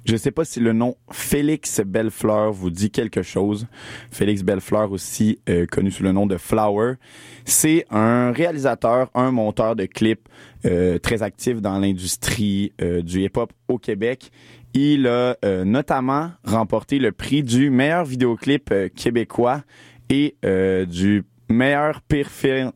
Je sais pas si le nom Félix Bellefleur vous dit quelque chose. Félix Bellefleur, aussi connu sous le nom de Flower. C'est un réalisateur, un monteur de clips très actif dans l'industrie du hip-hop au Québec. Il a notamment remporté le prix du meilleur vidéoclip québécois et du meilleur pire film,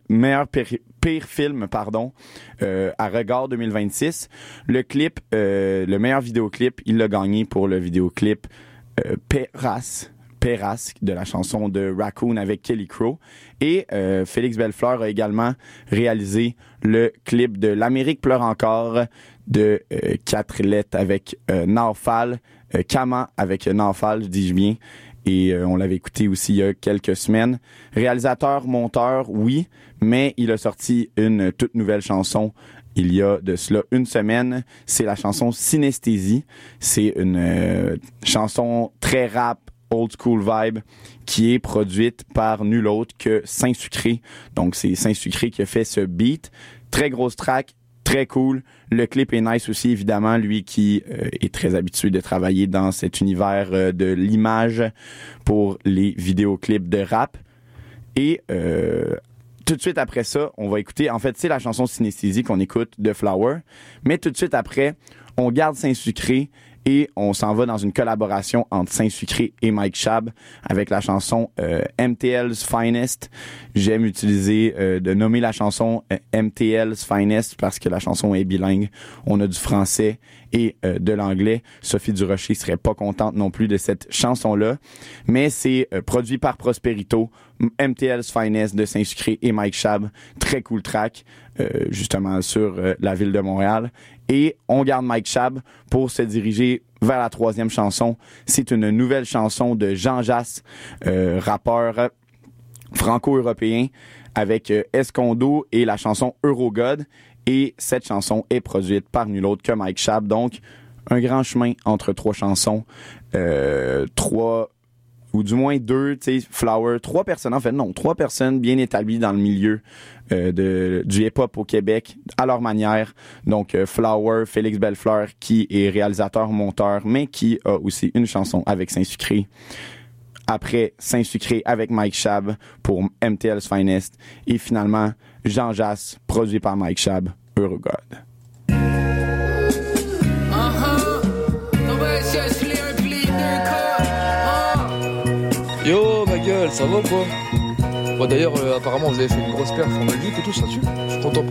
à Regard 2026. Le clip, le meilleur vidéoclip, il l'a gagné pour le vidéoclip Péras de la chanson de Raccoon avec Kelly Crow. Et Félix Bellefleur a également réalisé le clip de L'Amérique pleure encore de 4 lettres avec Naufal, Kama avec Naufal, dis-je bien. Et on l'avait écouté aussi il y a quelques semaines. Réalisateur, monteur, oui, mais il a sorti une toute nouvelle chanson il y a de cela une semaine. C'est la chanson Synesthésie. C'est une chanson très rap, old school vibe, qui est produite par nul autre que Saint-Sucré. Donc c'est Saint-Sucré qui a fait ce beat. Très grosse track. Très cool. Le clip est nice aussi, évidemment. Lui qui est très habitué de travailler dans cet univers de l'image pour les vidéoclips de rap. Et tout de suite après ça, on va écouter... En fait, c'est la chanson Synesthésie qu'on écoute de Flower. Mais tout de suite après, on garde Saint-Sucré et on s'en va dans une collaboration entre Saint-Sucré et Mike Chab avec la chanson MTL's Finest. J'aime utiliser de nommer la chanson MTL's Finest parce que la chanson est bilingue. On a du français et de l'anglais. Sophie Durocher serait pas contente non plus de cette chanson-là. Mais c'est produit par Prosperito, MTL's Finest de Saint-Sucré et Mike Chab. Très cool track, justement sur la ville de Montréal. Et on garde Mike Chab pour se diriger vers la 3e chanson. C'est une nouvelle chanson de Jean Jass, rappeur franco-européen, avec Escondo et la chanson Eurogod. Et cette chanson est produite par nul autre que Mike Chab. Donc, un grand chemin entre 3 chansons. 3... ou du moins 2, tu sais, Flower, 3 personnes, en fait, non, 3 personnes bien établies dans le milieu du hip-hop au Québec, à leur manière. Donc, Flower, Félix Bellefleur, qui est réalisateur-monteur, mais qui a aussi une chanson avec Saint-Sucré. Après, Saint-Sucré avec Mike Chab pour MTL's Finest. Et finalement, Jean Jass, produit par Mike Chab, Eurogod. Yo ma gueule, ça va quoi? Bon d'ailleurs apparemment vous avez fait une grosse perf en Belgique et tout, ça tue. Je suis content.